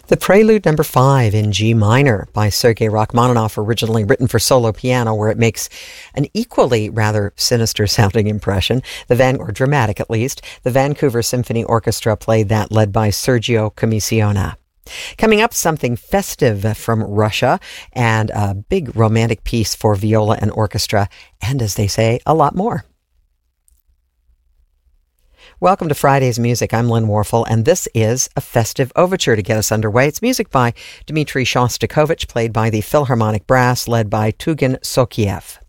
The Prelude Number 5 in G minor by Sergei Rachmaninoff, originally written for solo piano, where it makes an equally rather sinister sounding impression. Or dramatic at least. The Vancouver Symphony Orchestra played that, led by Sergio Commissiona. Coming up, something festive from Russia and a big romantic piece for viola and orchestra, and as they say, a lot more. Welcome to Friday's Music. I'm Lynn Warfel, and this is a festive overture to get us underway. It's music by Dmitri Shostakovich, played by the Philharmonic Brass, led by Tugin Sokiev.